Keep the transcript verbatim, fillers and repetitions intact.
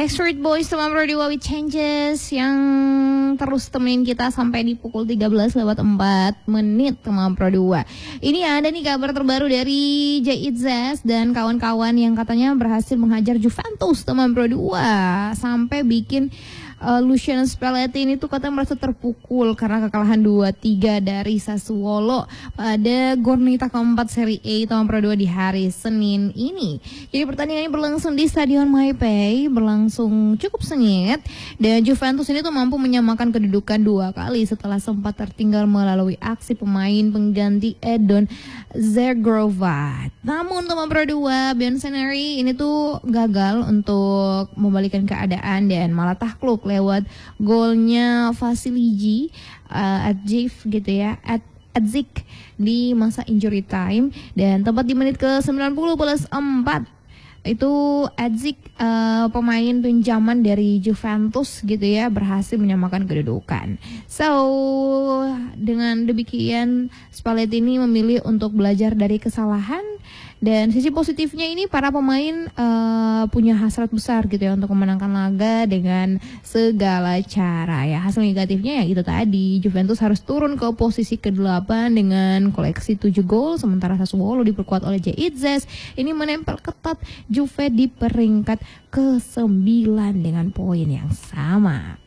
Backstreet Boys sama Berdua with Changes yang terus temenin kita sampai di pukul tiga belas lewat empat menit teman Berdua. Ini ada nih kabar terbaru dari Jaitzes dan kawan-kawan yang katanya berhasil menghajar Juventus teman Berdua sampai bikin Uh, Luciano Spalletti ini tuh katanya merasa terpukul karena kekalahan dua tiga dari Sassuolo pada Gornita keempat Serie A tahun Pro dua di hari Senin ini. Jadi pertandingan ini berlangsung di Stadion Maipai, berlangsung cukup sengit dan Juventus ini tuh mampu menyamakan kedudukan dua kali setelah sempat tertinggal melalui aksi pemain pengganti Edon Zergrova. Namun teman Pro dua, Bianconeri ini tuh gagal untuk membalikan keadaan dan malah takluk lewat golnya Vasiliji uh, Adjif gitu ya, at Adzik di masa injury time dan tepat di menit ke sembilan puluh plus empat itu Adzik uh, pemain pinjaman dari Juventus gitu ya berhasil menyamakan kedudukan. So dengan demikian Spalletti ini memilih untuk belajar dari kesalahan. Dan sisi positifnya ini para pemain uh, punya hasrat besar gitu ya untuk memenangkan laga dengan segala cara ya. Hasil negatifnya ya itu tadi, Juventus harus turun ke posisi kedelapan dengan koleksi tujuh gol, sementara Sassuolo diperkuat oleh Jaitzes ini menempel ketat Juve di peringkat kesembilan dengan poin yang sama.